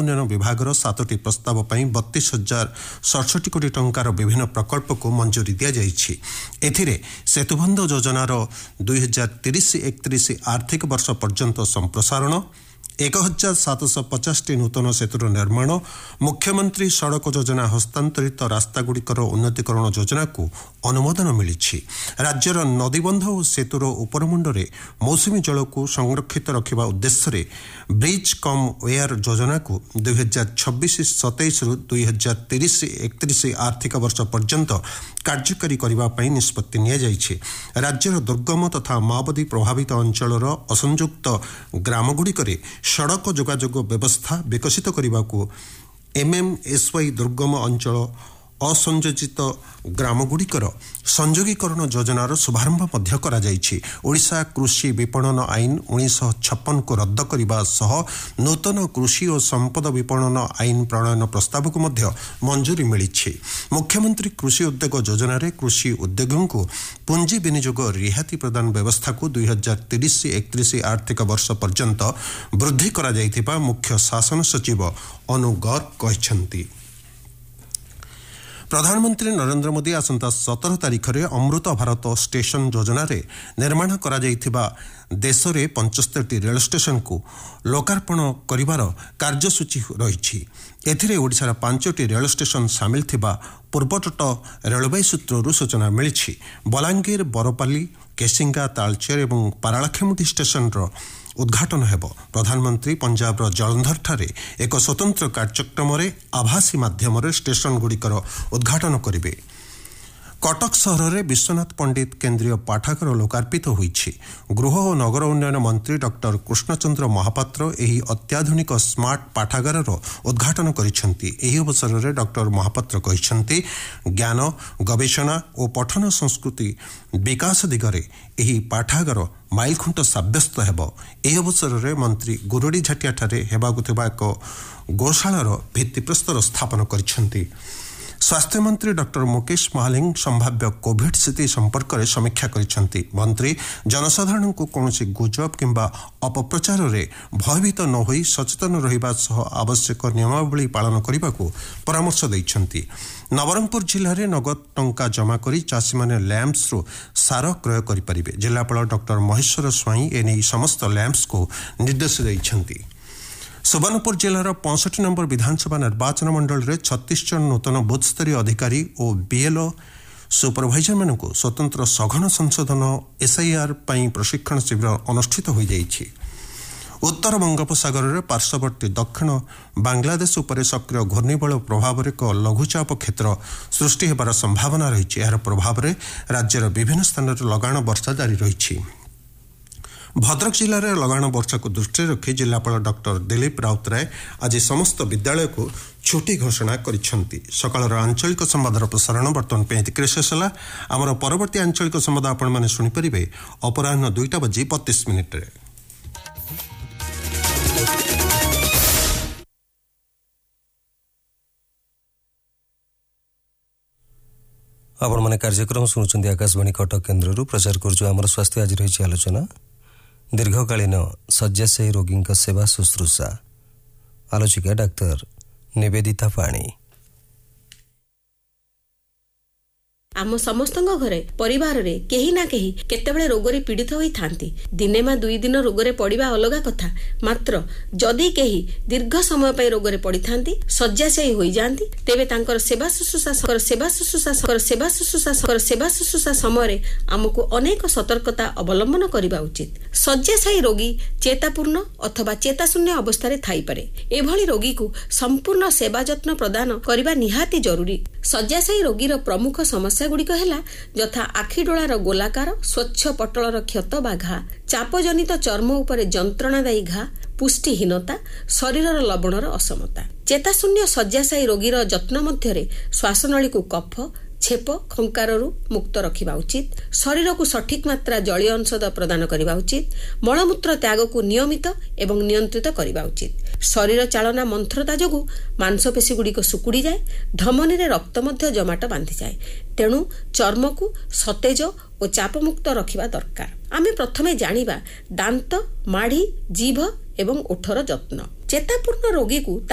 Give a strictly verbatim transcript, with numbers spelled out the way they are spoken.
ଉନ୍ନୟନ ବିଭାଗର ସାତଟି ପ୍ରସ୍ତାବ ପାଇଁ ବତିଶ ହଜାର ସଡ଼ଷଠି କୋଟି ଟଙ୍କାର ବିଭିନ୍ନ ପ୍ରକଳ୍ପକୁ ମଞ୍ଜୁରୀ ଦିଆଯାଇଛି। ଏଥିରେ ସେତୁବନ୍ଧ ଯୋଜନାର ଦୁଇ ହଜାର ତିରିଶ ଏକତିରିଶ ଆର୍ଥିକ ବର୍ଷ ପର୍ଯ୍ୟନ୍ତ ସମ୍ପ୍ରସାରଣ, ଏକ ହଜାର ସାତଶହ ପଚାଶଟି ନୂତନ ସେତୁର ନିର୍ମାଣ, ମୁଖ୍ୟମନ୍ତ୍ରୀ ସଡ଼କ ଯୋଜନା ହସ୍ତାନ୍ତରିତ ରାସ୍ତାଗୁଡ଼ିକର ଉନ୍ନତୀକରଣ ଯୋଜନାକୁ ଅନୁମୋଦନ ମିଳିଛି। ରାଜ୍ୟର ନଦୀବନ୍ଧ ଓ ସେତୁର ଉପରମୁଣ୍ଡରେ ମୌସୁମୀ ଜଳକୁ ସଂରକ୍ଷିତ ରଖିବା ଉଦ୍ଦେଶ୍ୟରେ ବ୍ରିଜ୍ କମ୍ ୱେୟାର ଯୋଜନାକୁ ଦୁଇ ହଜାର ଛବିଶ ସତେଇଶରୁ ଦୁଇ ହଜାର ତିରିଶ ଏକତିରିଶ ଆର୍ଥିକ ବର୍ଷ ପର୍ଯ୍ୟନ୍ତ କାର୍ଯ୍ୟକାରୀ କରିବା ପାଇଁ ନିଷ୍ପତ୍ତି ନିଆଯାଇଛି। ରାଜ୍ୟର ଦୁର୍ଗମ ତଥା ମାଓବାଦୀ ପ୍ରଭାବିତ ଅଞ୍ଚଳର ଅସଂଯୁକ୍ତ ଗ୍ରାମଗୁଡ଼ିକରେ ସଡ଼କ ଯୋଗାଯୋଗ ବ୍ୟବସ୍ଥା ବିକଶିତ କରିବାକୁ ଏମ୍ଏମ୍ଏସ୍ୱାଇ ଦୁର୍ଗମ ଅଞ୍ଚଳ ଅସଂଯୋଜିତ ଗ୍ରାମଗୁଡ଼ିକର ସଂଯୋଗୀକରଣ ଯୋଜନାର ଶୁଭାରମ୍ଭ ମଧ୍ୟ କରାଯାଇଛି। ଓଡ଼ିଶା କୃଷି ବିପଣନ ଆଇନ ଉଣେଇଶହ ଛପନକୁ ରଦ୍ଦ କରିବା ସହ ନୂତନ କୃଷି ଓ ସମ୍ପଦ ବିପଣନ ଆଇନ ପ୍ରଣୟନ ପ୍ରସ୍ତାବକୁ ମଧ୍ୟ ମଞ୍ଜୁରୀ ମିଳିଛି। ମୁଖ୍ୟମନ୍ତ୍ରୀ କୃଷି ଉଦ୍ୟୋଗ ଯୋଜନାରେ କୃଷି ଉଦ୍ୟୋଗୀଙ୍କୁ ପୁଞ୍ଜି ବିନିଯୋଗ ରିହାତି ପ୍ରଦାନ ବ୍ୟବସ୍ଥାକୁ ଦୁଇ ହଜାର ତିରିଶ ଏକତିରିଶ ଆର୍ଥିକ ବର୍ଷ ପର୍ଯ୍ୟନ୍ତ ବୃଦ୍ଧି କରାଯାଇଥିବା ମୁଖ୍ୟ ଶାସନ ସଚିବ ଅନୁ ଗର୍ଗ କହିଛନ୍ତି। ପ୍ରଧାନମନ୍ତ୍ରୀ ନରେନ୍ଦ୍ର ମୋଦି ଆସନ୍ତା ସତର ତାରିଖରେ ଅମୃତ ଭାରତ ଷ୍ଟେସନ ଯୋଜନାରେ ନିର୍ମାଣ କରାଯାଇଥିବା ଦେଶରେ ପଞ୍ଚସ୍ତରୀଟି ରେଳ ଷ୍ଟେସନକୁ ଲୋକାର୍ପଣ କରିବାର କାର୍ଯ୍ୟସୂଚୀ ରହିଛି। ଏଥିରେ ଓଡ଼ିଶାର ପାଞ୍ଚଟି ରେଳ ଷ୍ଟେସନ ସାମିଲ ଥିବା ପୂର୍ବତଟ ରେଳବାଇ ସୂତ୍ରରୁ ସୂଚନା ମିଳିଛି। ବଲାଙ୍ଗୀର, ବରପାଲି, କେସିଙ୍ଗା, ତାଳଚେର ଏବଂ ପାରଳାଖେମୁଣ୍ଡି ଷ୍ଟେସନର ଉଦ୍ଘାଟନ ହେବ। ପ୍ରଧାନମନ୍ତ୍ରୀ ପଞ୍ଜାବର ଜଳନ୍ଧରଠାରେ ଏକ ସ୍ୱତନ୍ତ୍ର କାର୍ଯ୍ୟକ୍ରମରେ ଆଭାସୀ ମାଧ୍ୟମରେ ଷ୍ଟେସନଗୁଡ଼ିକର ଉଦ୍ଘାଟନ କରିବେ। କଟକ ସହରରେ ବିଶ୍ୱନାଥ ପଣ୍ଡିତ କେନ୍ଦ୍ରୀୟ ପାଠାଗାର ଲୋକାର୍ପିତ ହୋଇଛି। ଗୃହ ଓ ନଗର ଉନ୍ନୟନ ମନ୍ତ୍ରୀ ଡକ୍ଟର କୃଷ୍ଣଚନ୍ଦ୍ର ମହାପାତ୍ର ଏହି ଅତ୍ୟାଧୁନିକ ସ୍ମାର୍ଟ ପାଠାଗାରର ଉଦ୍ଘାଟନ କରିଛନ୍ତି। ଏହି ଅବସରରେ ଡକ୍ଟର ମହାପାତ୍ର କହିଛନ୍ତି, ଜ୍ଞାନ, ଗବେଷଣା ଓ ପଠନ ସଂସ୍କୃତି ବିକାଶ ଦିଗରେ ଏହି ପାଠାଗାର ମାଇଲଖୁଣ୍ଟ ସାବ୍ୟସ୍ତ ହେବ। ଏହି ଅବସରରେ ମନ୍ତ୍ରୀ ଗୁରୁଡି ଝାଟିଆଠାରେ ହେବାକୁ ଥିବା ଏକ ଗୋଶାଳାର ଭିତ୍ତିପ୍ରସ୍ତର ସ୍ଥାପନ କରିଛନ୍ତି। ସ୍ୱାସ୍ଥ୍ୟମନ୍ତ୍ରୀ ଡକ୍ଟର ମୁକେଶ ମହାଲିଂ ସମ୍ଭାବ୍ୟ କୋଭିଡ୍ ସ୍ଥିତି ସମ୍ପର୍କରେ ସମୀକ୍ଷା କରିଛନ୍ତି। ମନ୍ତ୍ରୀ ଜନସାଧାରଣଙ୍କୁ କୌଣସି ଗୁଜବ କିମ୍ବା ଅପପ୍ରଚାରରେ ଭୟଭୀତ ନ ହୋଇ ସଚେତନ ରହିବା ସହ ଆବଶ୍ୟକ ନିୟମାବଳୀ ପାଳନ କରିବାକୁ ପରାମର୍ଶ ଦେଇଛନ୍ତି। ନବରଙ୍ଗପୁର ଜିଲ୍ଲାରେ ନଗଦ ଟଙ୍କା ଜମା କରି ଚାଷୀମାନେ ଲ୍ୟାମ୍ପସରୁ ସାର କ୍ରୟ କରିପାରିବେ। ଜିଲ୍ଲାପାଳ ଡକ୍ଟର ମହେଶ୍ୱର ସ୍ୱାଇଁ ଏନେଇ ସମସ୍ତ ଲ୍ୟାମ୍ପସକୁ ନିର୍ଦ୍ଦେଶ ଦେଇଛନ୍ତି। ସୁବର୍ଣ୍ଣପୁର ଜିଲ୍ଲାର ପଞ୍ଚଷଠି ନମ୍ବର ବିଧାନସଭା ନିର୍ବାଚନ ମଣ୍ଡଳୀରେ ଛତିଶ ଜଣ ନୂତନ ବୁଥସ୍ତରୀୟ ଅଧିକାରୀ ଓ ବିଏଲ୍ଓ ସୁପରଭାଇଜରମାନଙ୍କୁ ସ୍ୱତନ୍ତ୍ର ସଘନ ସଂଶୋଧନ ଏସ୍ଆଇଆର୍ ପାଇଁ ପ୍ରଶିକ୍ଷଣ ଶିବିର ଅନୁଷ୍ଠିତ ହୋଇଯାଇଛି। ଉତ୍ତର ବଙ୍ଗୋପସାଗରରେ ପାର୍ଶ୍ୱବର୍ତ୍ତୀ ଦକ୍ଷିଣ ବାଂଲାଦେଶ ଉପରେ ସକ୍ରିୟ ଘୂର୍ଣ୍ଣିବଳୟ ପ୍ରଭାବରେ ଏକ ଲଘୁଚାପ କ୍ଷେତ୍ର ସୃଷ୍ଟି ହେବାର ସମ୍ଭାବନା ରହିଛି। ଏହାର ପ୍ରଭାବରେ ରାଜ୍ୟର ବିଭିନ୍ନ ସ୍ଥାନରେ ଲଗାଣ ବର୍ଷା ଜାରି ରହିଛି। ଭଦ୍ରକ ଜିଲ୍ଲାରେ ଲଗାଣ ବର୍ଷାକୁ ଦୃଷ୍ଟିରେ ରଖି ଜିଲ୍ଲାପାଳ ଡକ୍ଟର ଦିଲ୍ଲୀପ ରାଉତରାୟ ଆଜି ସମସ୍ତ ବିଦ୍ୟାଳୟକୁ ଛୁଟି ଘୋଷଣା କରିଛନ୍ତି। ସକାଳର ଆଞ୍ଚଳିକ ସମ୍ବାଦର ପ୍ରସାରଣ ବର୍ତ୍ତମାନ ପାଇଁ ଏତିକିରେ ଶେଷ ହେଲା। ଆମର ପରବର୍ତ୍ତୀ ଆଞ୍ଚଳିକ ସମ୍ବାଦ ଆପଣମାନେ ଶୁଣିପାରିବେ ଅପରାହ୍ନ ଦୁଇଟା ବାଜି ବତିଶ ମିନିଟ୍ରେ। ଆପଣମାନେ କାର୍ଯ୍ୟକ୍ରମ ଶୁଣୁଛନ୍ତି ଆକାଶବାଣୀ କଟକ କେନ୍ଦ୍ରରୁ। ପ୍ରଚାର କରୁଛୁ ଆମର ସ୍ୱାସ୍ଥ୍ୟ। ଆଜି ରହିଛି ଆଲୋଚନା ଦୀର୍ଘକାଳୀନ ଶଯ୍ୟାଶାୟୀ ରୋଗୀଙ୍କ ସେବା ଶୁଶ୍ରୂଷା। ଆଲୋଚିକା ଡାକ୍ତର ନିବେଦିତା ପାଣି। ଆମ ସମସ୍ତଙ୍କ ଘରେ ପରିବାରରେ କେହି ନା କେହି କେତେବେଳେ ରୋଗରେ ପୀଡ଼ିତ ହୋଇଥାନ୍ତି। ଦିନେ ମା ଦୁଇ ଦିନ ରୋଗରେ ପଡ଼ିବା ଅଲଗା କଥା, ମାତ୍ର ଯଦି କେହି ଦୀର୍ଘ ସମୟ ପାଇଁ ରୋଗରେ ପଡ଼ିଥାନ୍ତି, ଶଯ୍ୟାଶାୟୀ ହୋଇଯାଆନ୍ତି, ତେବେ ତାଙ୍କର ସେବା ଶୁଶ୍ରୂଷା ସେବା ଶୁଶ୍ରୂଷା ସେବା ଶୁଶ୍ରୂଷା ସେବା ଶୁଶ୍ରୂଷା ସମୟରେ ଆମକୁ ଅନେକ ସତର୍କତା ଅବଲମ୍ବନ କରିବା ଉଚିତ। ଶଯ୍ୟାଶାୟୀ ରୋଗୀ ଚେତାପୂର୍ଣ୍ଣ ଅଥବା ଚେତାଶୂନ୍ୟ ଅବସ୍ଥାରେ ଥାଇପାରେ। ଏଭଳି ରୋଗୀକୁ ସମ୍ପୂର୍ଣ୍ଣ ସେବା ଯତ୍ନ ପ୍ରଦାନ କରିବା ନିହାତି ଜରୁରୀ। ଶଯ୍ୟାଶାୟୀ ରୋଗୀର ପ୍ରମୁଖ ସମସ୍ୟା ଗୁଡ଼ିକ ହେଲା ଯଥା ଆଖିଡୋଳାର ଗୋଲାକାର, ସ୍ୱଚ୍ଛ ପଟଳର କ୍ଷତ ବା ଘା, ଚାପଜନିତ ଚର୍ମ ଉପରେ ଯନ୍ତ୍ରଣାଦାୟୀ ଘା, ପୁଷ୍ଟିହୀନତା, ଶରୀରର ଲବଣର ଅସମତା। ଚେତାଶୂନ୍ୟ ଶଯ୍ୟାଶାୟୀ ରୋଗୀର ଯତ୍ନ ମଧ୍ୟରେ ଶ୍ୱାସନଳୀକୁ କଫ, ଛେପ, ଖଙ୍କାରରୁ ମୁକ୍ତ ରଖିବା ଉଚିତ। ଶରୀରକୁ ସଠିକ୍ ମାତ୍ରା ଜଳୀୟ ଅଂଶଦ ପ୍ରଦାନ କରିବା ଉଚିତ। ମଳମୂତ୍ର ତ୍ୟାଗକୁ ନିୟମିତ ଏବଂ ନିୟନ୍ତ୍ରିତ କରିବା ଉଚିତ। ଶରୀର ଚାଳନା ମନ୍ଥରତା ଯୋଗୁଁ ମାଂସପେଶୀଗୁଡ଼ିକ ଶୁକୁଡ଼ିଯାଏ, ଧମନୀରେ ରକ୍ତ ମଧ୍ୟ ଜମାଟ ବାନ୍ଧିଯାଏ। ତେଣୁ ଚର୍ମକୁ ସତେଜ ଓ ଚାପମୁକ୍ତ ରଖିବା ଦରକାର। ଆମେ ପ୍ରଥମେ ଜାଣିବା ଦାନ୍ତ, ମାଢ଼ି, ଜିଭ ଏବଂ ଓଠର ଯତ୍ନ। ଚେତାପୂର୍ଣ୍ଣ ରୋଗୀକୁ